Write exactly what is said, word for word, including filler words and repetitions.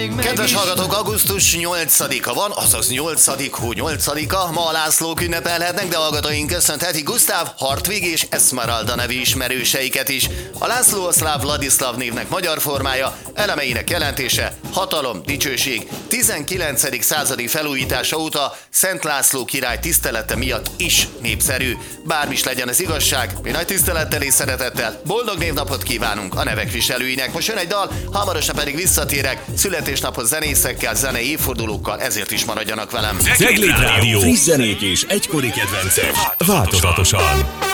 Kedves hallgatók, augusztus nyolcadika van, azaz nyolcadik hó nyolcadika. Ma a Lászlók ünnepelhetnek, de hallgatóink köszönhetik Gusztáv, Hartwig és Esmeralda nevű ismerőseiket is. A László a szláv Vladislav névnek magyar formája, elemeinek jelentése, hatalom, dicsőség. tizenkilencedik századi felújítása óta Szent László király tisztelete miatt is népszerű. Bármi is legyen az igazság, mi nagy tisztelettel és szeretettel boldog névnapot kívánunk a nevek viselőinek. Most jön egy dal, hamarosan pedig visszatérek születésnaphoz zenészekkel, zenei évfordulókkal, ezért is maradjanak velem. Cegléd Rádió, friss zenék és egykori kedvencek változatosan.